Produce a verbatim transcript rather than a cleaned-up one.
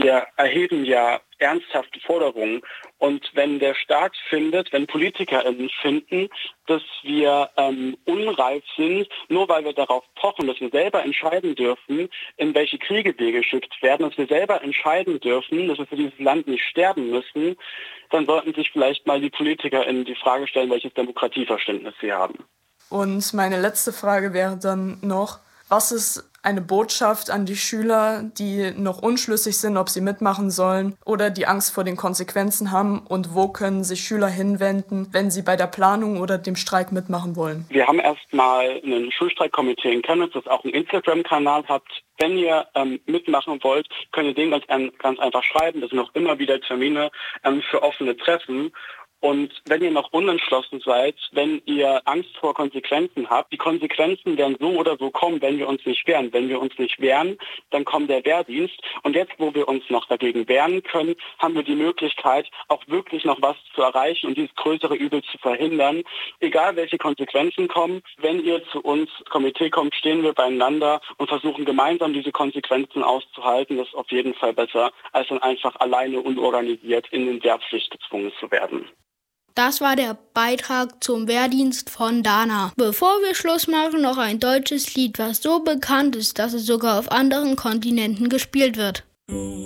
wir erheben ja ernsthafte Forderungen. Und wenn der Staat findet, wenn PolitikerInnen finden, dass wir ähm, unreif sind, nur weil wir darauf pochen, dass wir selber entscheiden dürfen, in welche Kriege wir geschickt werden, dass wir selber entscheiden dürfen, dass wir für dieses Land nicht sterben müssen, dann sollten sich vielleicht mal die PolitikerInnen die Frage stellen, welches Demokratieverständnis sie haben. Und meine letzte Frage wäre dann noch, was ist eine Botschaft an die Schüler, die noch unschlüssig sind, ob sie mitmachen sollen oder die Angst vor den Konsequenzen haben, und wo können sich Schüler hinwenden, wenn sie bei der Planung oder dem Streik mitmachen wollen? Wir haben erstmal ein Schulstreikkomitee in Chemnitz, das auch einen Instagram-Kanal hat. Wenn ihr ähm, mitmachen wollt, könnt ihr den ganz, ganz einfach schreiben. Das sind auch immer wieder Termine ähm, für offene Treffen. Und wenn ihr noch unentschlossen seid, wenn ihr Angst vor Konsequenzen habt, die Konsequenzen werden so oder so kommen, wenn wir uns nicht wehren. Wenn wir uns nicht wehren, dann kommt der Wehrdienst. Und jetzt, wo wir uns noch dagegen wehren können, haben wir die Möglichkeit, auch wirklich noch was zu erreichen und dieses größere Übel zu verhindern. Egal, welche Konsequenzen kommen, wenn ihr zu uns ins Komitee kommt, stehen wir beieinander und versuchen gemeinsam diese Konsequenzen auszuhalten. Das ist auf jeden Fall besser, als dann einfach alleine unorganisiert in den Wehrpflicht gezwungen zu werden. Das war der Beitrag zum Wehrdienst von Dana. Bevor wir Schluss machen, noch ein deutsches Lied, was so bekannt ist, dass es sogar auf anderen Kontinenten gespielt wird.